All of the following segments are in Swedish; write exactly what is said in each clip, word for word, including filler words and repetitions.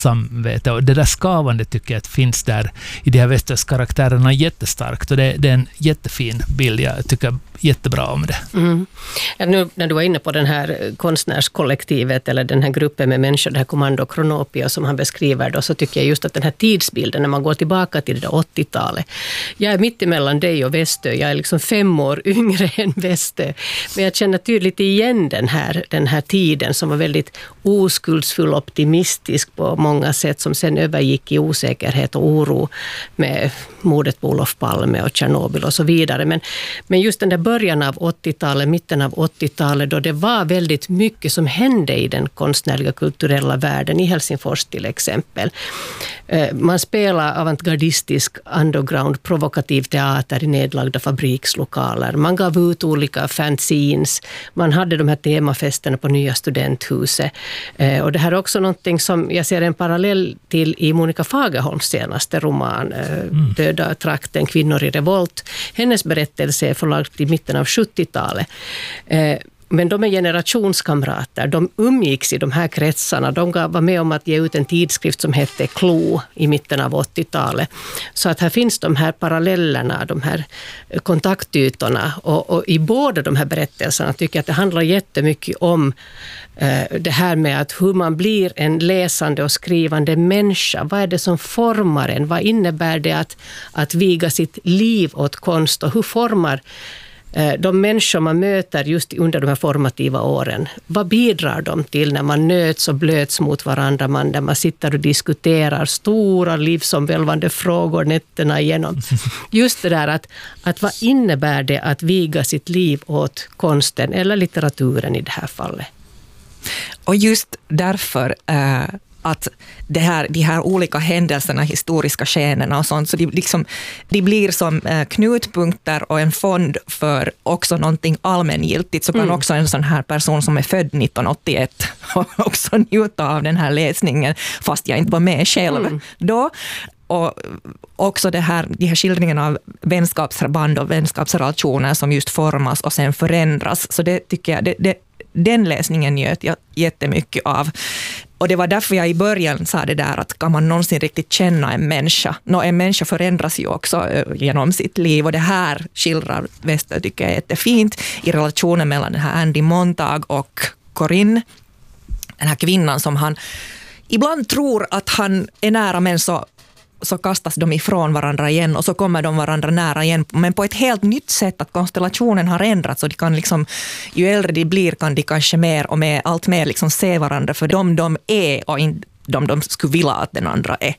samvete, och det där skavande tycker jag att finns där i de här västerskaraktärerna jättestarkt, och det, det är en jättefin bild. Jag tycker jättebra om det. Mm. Ja, nu när du var inne på den här konstnärskollektivet eller den här gruppen med människor, det här kommando Kronopia som han beskriver då, så tycker jag just att den här tidsbilden när man går tillbaka till det där åttiotalet. Jag är mitt emellan dig och Västö. Jag är liksom fem år yngre än Västö. Men jag känner tydligt igen den här, den här tiden som var väldigt oskuldsfull, optimistisk på många sätt, som sen övergick i osäkerhet och oro med mordet på Olof Palme och Tjernobyl och så vidare. Men, men just den där början av åttiotalet, mitten av åttiotalet, då det var väldigt mycket som hände i den konstnärliga kulturella världen, i Helsingfors till exempel. Man spelar avantgardistisk underground provokativ teater i nedlagda fabrikslokaler. Man gav ut olika fanzines. Man hade de här temafesterna på nya studenthuset. Och det här är också någonting som jag ser en parallell till i Monica Fagerholms senaste roman mm. Döda trakten, kvinnor i revolt. Hennes berättelse är förlagd i mitten av sjuttiotalet. Men de är generationskamrater. De umgicks i de här kretsarna. De var med om att ge ut en tidskrift som hette Klo i mitten av åttiotalet. Så att här finns de här parallellerna, de här kontaktytorna. Och, och i båda de här berättelserna tycker jag att det handlar jättemycket om eh, det här med att hur man blir en läsande och skrivande människa. Vad är det som formar en? Vad innebär det att, att viga sitt liv åt konst? Och hur formar de människor man möter just under de här formativa åren, vad bidrar de till när man nöts och blöts mot varandra, man, där man sitter och diskuterar stora livsomvälvande frågor nätterna igenom. Just det där att, att vad innebär det att viga sitt liv åt konsten eller litteraturen i det här fallet? Och just därför äh, att det här, de här olika händelserna, historiska skenorna och sånt, så de, liksom, de blir som eh, knutpunkter och en fond för också någonting allmängiltigt, så kan mm. också en sån här person som är född nittonhundraåttioett också njuta av den här läsningen, fast jag inte var med själv mm. då. Och också det här, de här skildringarna av vänskapsband och vänskapsrelationer som just formas och sen förändras. Så det tycker jag, det, det, den läsningen njöt jag jättemycket av. Och det var därför jag i början sa det där att kan man någonsin riktigt känna en människa? Nå, en människa förändras ju också genom sitt liv, och det här skildrar Västö tycker jag är jättefint i relationen mellan den här Andy Montag och Corinne, den här kvinnan som han ibland tror att han är nära, men så så kastas de ifrån varandra igen och så kommer de varandra nära igen, men på ett helt nytt sätt, att konstellationen har ändrats och de kan liksom, ju äldre de blir kan de kanske mer och mer, allt mer liksom se varandra för dem de är och inte de de skulle vilja att den andra är.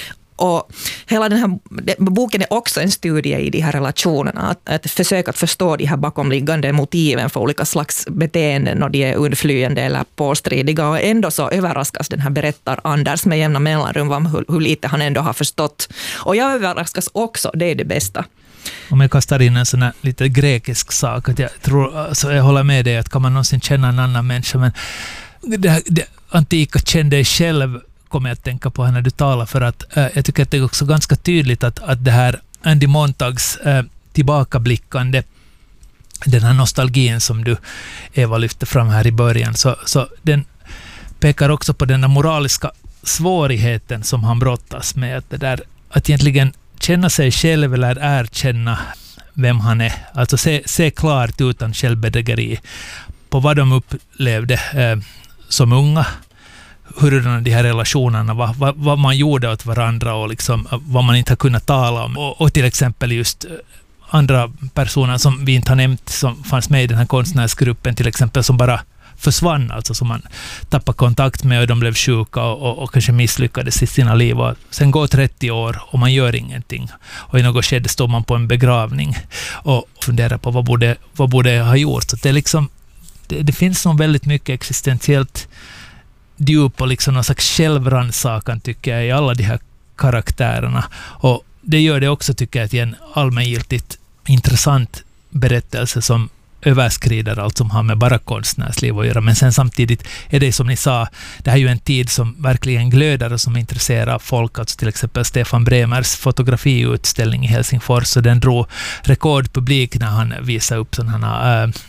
Och hela den här boken är också en studie i de här relationerna, att, att försöka att förstå de här bakomliggande motiven för olika slags beteenden, och de är undflyende eller påstridiga, och ändå så överraskas den här berättar Anders med jämna mellanrum om hur, hur lite han ändå har förstått. Och jag överraskas också, det är det bästa. Om jag kastar in en sån här lite grekisk sak, att jag tror, alltså jag håller med dig att kan man någonsin känna en annan människa, men det, det antika kände dig själv kommer jag att tänka på när du talar, för att äh, jag tycker att det är också ganska tydligt att, att det här Andy Montags äh, tillbakablickande, den här nostalgin som du Eva lyfte fram här i början, så, så den pekar också på den där moraliska svårigheten som han brottas med, att det där att egentligen känna sig själv eller erkänna vem han är, alltså se, se klart utan självbedrägeri på vad de upplevde äh, som unga, hur de här relationerna, vad, vad, vad man gjorde åt varandra och liksom, vad man inte har kunnat tala om. Och, och till exempel just andra personer som vi inte har nämnt som fanns med i den här konstnärsgruppen, till exempel som bara försvann, alltså som man tappade kontakt med och de blev sjuka och, och, och kanske misslyckades i sina liv. Och sen går trettio år och man gör ingenting. Och i något skede står man på en begravning och funderar på vad borde, vad borde jag ha gjort. Så det, är liksom, det, det finns nog väldigt mycket existentiellt djup och liksom någon slags självrannsakan tycker jag i alla de här karaktärerna, och det gör det också tycker jag till en allmängiltigt intressant berättelse som överskrider allt som har med bara konstnärsliv att göra, men sen samtidigt är det som ni sa, det här är ju en tid som verkligen glödar och som intresserar folk, alltså till exempel Stefan Bremers fotografiutställning i Helsingfors, och den drog rekordpublik när han visade upp sådana här äh,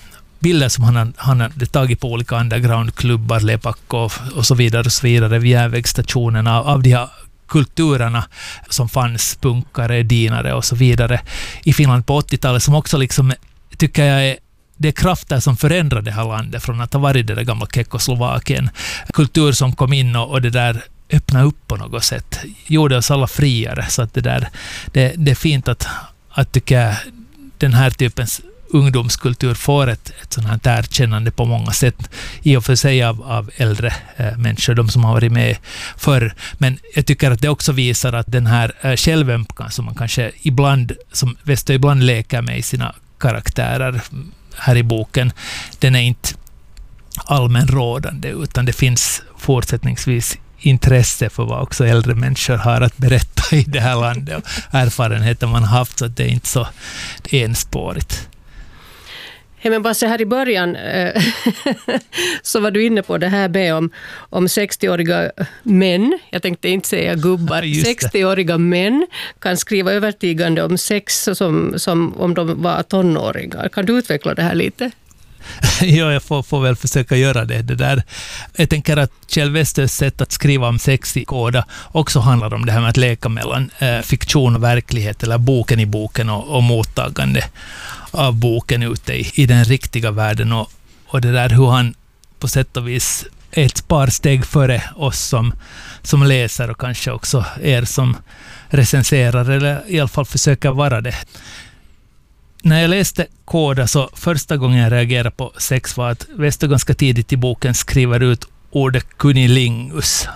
bilder som han, han hade tagit på olika undergroundklubbar, Lepakko och, och så vidare och så vidare vid järnvägsstationerna av, av de här kulturerna som fanns, punkare, dinare och så vidare i Finland på åttiotalet, som också liksom, tycker jag är det är krafter som förändrade det här landet från att ha varit det där gamla Tjeckoslovakien. Kultur som kom in och, och det där öppnade upp på något sätt. Gjorde oss alla friare. Så att det, där, det, det är fint att, att tycka den här typens ungdomskultur får ett, ett sådant här erkännande på många sätt. I och för sig av, av äldre äh, människor, de som har varit med förr. Men jag tycker att det också visar att den här äh, självömkan som man kanske ibland, som Westö ibland leker med i sina karaktärer här i boken, den är inte allmän rådande, utan det finns fortsättningsvis intresse för vad också äldre människor har att berätta i det här landet och erfarenheter man har haft, så att det är inte så enspårigt. Hey, men bara så här i början så var du inne på det här med om, om sextioåriga män, jag tänkte inte säga gubbar, sextioåriga män kan skriva övertygande om sex som, som om de var tonåringar. Kan du utveckla det här lite? Ja, jag får, får väl försöka göra det. det där. Jag tänker att Kjell Westös sätt att skriva om sex i Kåda också handlar om det här med att leka mellan eh, fiktion och verklighet, eller boken i boken och, och mottagande av boken ute i, i den riktiga världen, och, och det där hur han på sätt och vis är ett par steg före oss som, som läser och kanske också er som recenserar, eller i alla fall försöker vara det. När jag läste Kåda, så första gången jag reagerade på sex var att Westö ganska tidigt i boken skriver ut ordet kunilingus.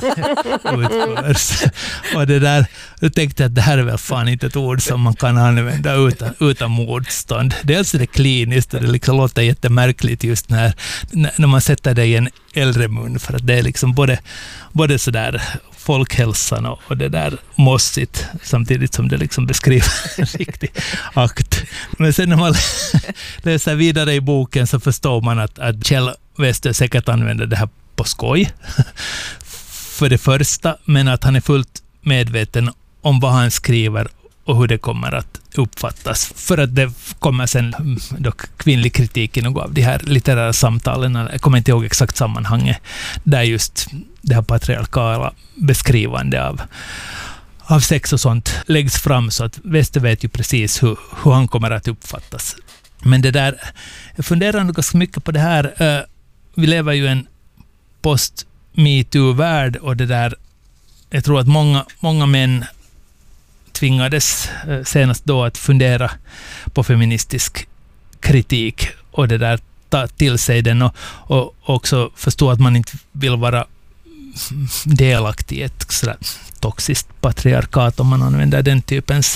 Och det där, jag tänkte att det här är väl fan inte ett ord som man kan använda utan, utan motstånd. Dels är det kliniskt och det liksom låter jättemärkligt just när, när man sätter det i en äldre mun, för att det är liksom både, både sådär folkhälsan och, och det där mossigt, samtidigt som det liksom beskriver en riktig akt. Men sen när man läser vidare i boken så förstår man att, att Kjell Westö säkert använder det här på skoj för det första, men att han är fullt medveten om vad han skriver och hur det kommer att uppfattas, för att det kommer sen dock kvinnlig kritik i något av de här litterära samtalen, jag kommer inte ihåg exakt sammanhanget, där just det här patriarkala beskrivande av, av sex och sånt läggs fram, så att Westö vet ju precis hur, hur han kommer att uppfattas. Men det där, jag funderar nog ganska mycket på det här, vi lever ju en post-MeToo-värld, och det där, jag tror att många, många män tvingades senast då att fundera på feministisk kritik och det där, ta till sig den och, och också förstå att man inte vill vara delaktig i ett sådär toxiskt patriarkat, om man använder den typens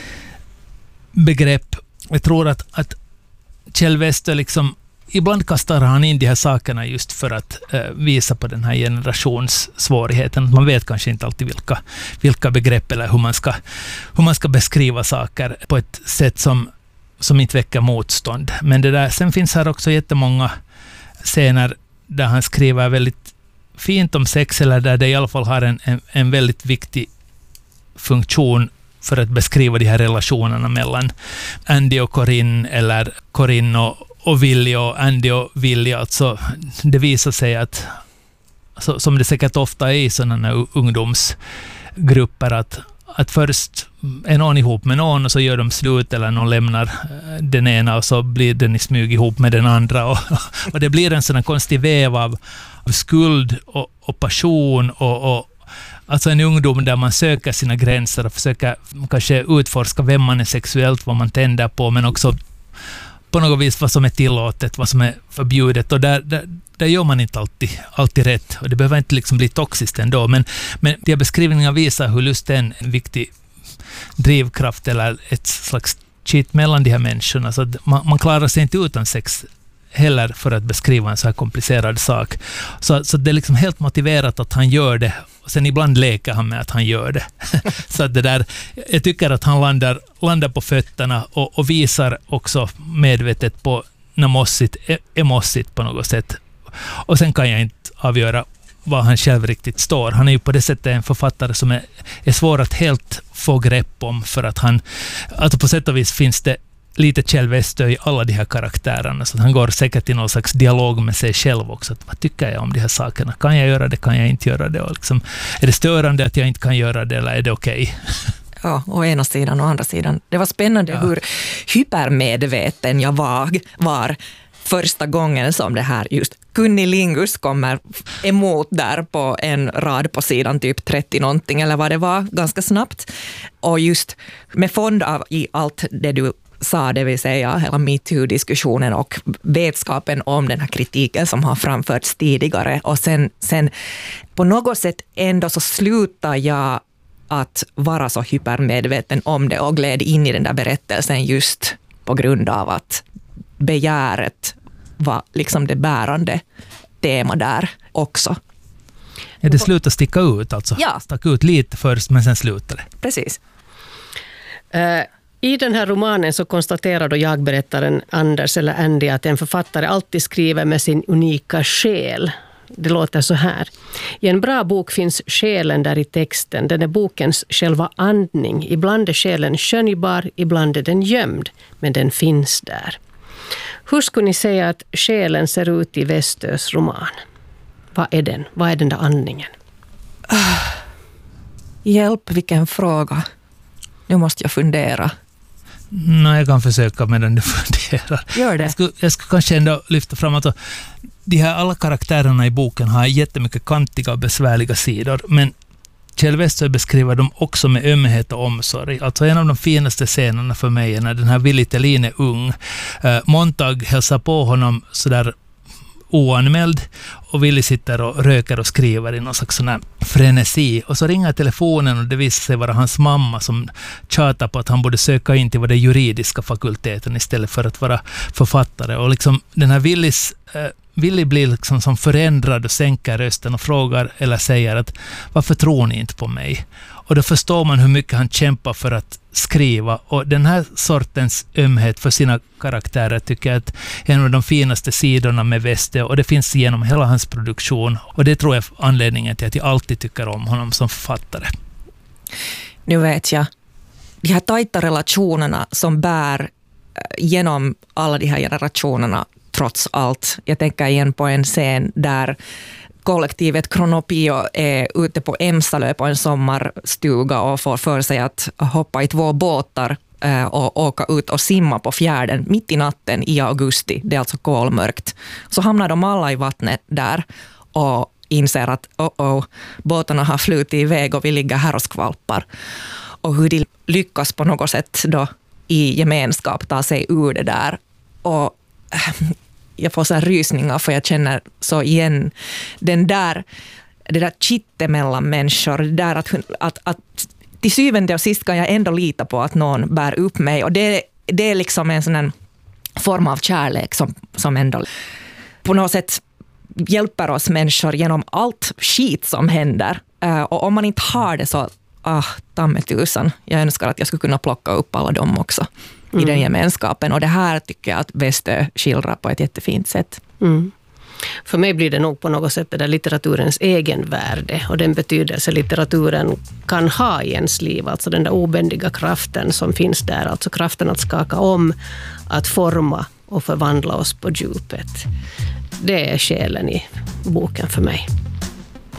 begrepp. Jag tror att, att Kjell Westö liksom ibland kastar han in de här sakerna just för att eh, visa på den här generationssvårigheten. Man vet kanske inte alltid vilka, vilka begrepp eller hur man, ska, hur man ska beskriva saker på ett sätt som, som inte väcker motstånd. Men det där, sen finns här också jättemånga scener där han skriver väldigt fint om sex, eller där det i alla fall har en, en, en väldigt viktig funktion för att beskriva de här relationerna mellan Andy och Corinne, eller Corinne och och Willy, och Andy och Willy. Alltså, det visar sig att, så, som det säkert ofta är i sådana ungdomsgrupper, att, att först är någon ihop med någon och så gör de slut, eller någon lämnar den ena och så blir den i smyg ihop med den andra. Och, och det blir en sån konstig väv av, av skuld och, och passion och, och alltså en ungdom där man söker sina gränser och försöker kanske utforska vem man är sexuellt, vad man tänder på, men också på något vis vad som är tillåtet, vad som är förbjudet, och där, där, där gör man inte alltid, alltid rätt, och det behöver inte liksom bli toxiskt ändå, men, men de beskrivningarna visar hur lust är en viktig drivkraft eller ett slags kitt mellan de här människorna, så att man, man klarar sig inte utan sex heller för att beskriva en så här komplicerad sak. Så, så det är liksom helt motiverat att han gör det, och sen ibland leker han med att han gör det. Så att det där, jag tycker att han landar, landar på fötterna och, och visar också medvetet på när mossigt är, är mossigt på något sätt. Och sen kan jag inte avgöra var han själv riktigt står. Han är ju på det sättet en författare som är, är svår att helt få grepp om, för att han, alltså på sätt och vis finns det lite Kjell Westö i alla de här karaktärerna, så att han går säkert i någon slags dialog med sig själv också. Att, vad tycker jag om de här sakerna? Kan jag göra det? Kan jag inte göra det? Och liksom, är det störande att jag inte kan göra det, eller är det okej? Okay? Ja, å ena sidan och andra sidan. Det var spännande ja. hur hypermedveten jag var, var första gången som det här just Kunnilingus kommer emot där på en rad på sidan typ trettio någonting eller vad det var, ganska snabbt. Och just med fond av i allt det du sa, det vill säga hela MeToo-diskussionen och vetskapen om den här kritiken som har framförts tidigare. Och sen, sen på något sätt ändå så slutar jag att vara så hypermedveten om det och gled in i den där berättelsen just på grund av att begäret var liksom det bärande tema där också. Ja, det slutar sticka ut alltså. Ja. Stack ut lite först, men sen slutade det. Precis. Uh, I den här romanen så konstaterar då jag-berättaren Anders eller Andy att en författare alltid skriver med sin unika själ. Det låter så här. I en bra bok finns själen där i texten. Den är bokens själva andning. Ibland är själen skönjbar, ibland är den gömd. Men den finns där. Hur skulle ni säga att själen ser ut i Westös roman? Vad är den? Vad är den där andningen? Uh, hjälp, vilken fråga. Nu måste jag fundera. Nej, jag kan försöka medan du funderar. Gör det. Jag skulle, jag skulle kanske ändå lyfta fram att de här alla karaktärerna i boken har jättemycket kantiga och besvärliga sidor, men Kjell Westö beskriver dem också med ömhet och omsorg. Alltså en av de finaste scenerna för mig är när den här Willy Thelin är ung. Eh, Montag hälsar på honom sådär oanmäld och Willy sitter och röker och skriver i någon slags sån här frenesi. Och så ringer telefonen och det visar sig vara hans mamma som tjatar på att han borde söka in till vad det juridiska fakulteten istället för att vara författare. Och liksom den här Willys eh, Willy blir liksom som förändrad och sänker rösten och frågar eller säger att varför tror ni inte på mig? Och då förstår man hur mycket han kämpar för att skriva. Och den här sortens ömhet för sina karaktärer tycker jag att är en av de finaste sidorna med Westö, och det finns genom hela hans produktion. Och det tror jag är anledningen till att jag alltid tycker om honom som författare. Nu vet jag, de här tajta relationerna som bär genom alla de här generationerna trots allt. Jag tänker igen på en scen där kollektivet Kronopio är ute på Emsalö på en sommarstuga och får för sig att hoppa i två båtar och åka ut och simma på fjärden mitt i natten i augusti. Det är alltså kolmörkt. Så hamnar de alla i vattnet där och inser att oh oh, båtarna har flutit iväg och vi ligger här och skvalpar. Och hur de lyckas på något sätt då i gemenskap ta sig ur det där. Och jag får så här rysningar för jag känner så igen den där, det där kittet mellan människor. Det där att, att, att till syvende och sist kan jag ändå lita på att någon bär upp mig. Och det, det är liksom en sån här form av kärlek som, som ändå på något sätt hjälper oss människor genom allt skit som händer. Och om man inte har det så, ah, tamme tusan. Jag önskar att jag skulle kunna plocka upp alla dem också. I mm. den gemenskapen. Och det här tycker jag att Westö skildrar på ett jättefint sätt. Mm. För mig blir det nog på något sätt det där litteraturens egen värde och den betydelse litteraturen kan ha i ens liv. Alltså den där obändiga kraften som finns där. Alltså kraften att skaka om, att forma och förvandla oss på djupet. Det är själen i boken för mig.